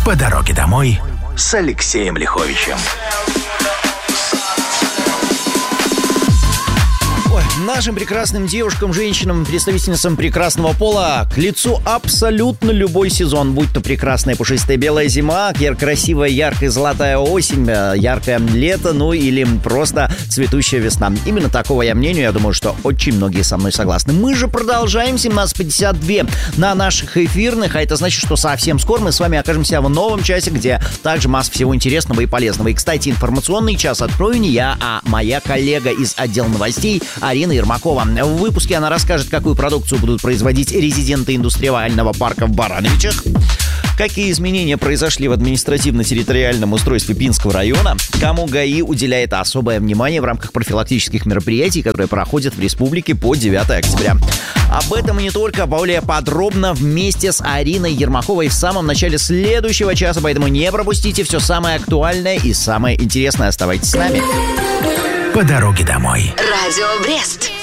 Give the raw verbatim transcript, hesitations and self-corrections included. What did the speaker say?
По дороге домой с Алексеем Лиховичем. Ой, нашим прекрасным девушкам, женщинам, представительницам прекрасного пола к лицу абсолютно любой сезон. Будь то прекрасная пушистая белая зима, красивая яркая золотая осень, яркое лето, ну или просто цветущая весна. Именно такого я мнению, я думаю, что очень многие со мной согласны. Мы же продолжаем семнадцать пятьдесят два на наших эфирных, а это значит, что совсем скоро мы с вами окажемся в новом часе, где также масса всего интересного и полезного. И, кстати, информационный час открою не я, а моя коллега из отдела новостей Арина Ермакова. В выпуске она расскажет, какую продукцию будут производить резиденты индустриального парка в Барановичах, какие изменения произошли в административно-территориальном устройстве Пинского района, кому ГАИ уделяет особое внимание в рамках профилактических мероприятий, которые проходят в республике по девятое октября. Об этом и не только, более подробно вместе с Ариной Ермаковой в самом начале следующего часа, поэтому не пропустите все самое актуальное и самое интересное. Оставайтесь с нами. По дороге домой. Радио Брест.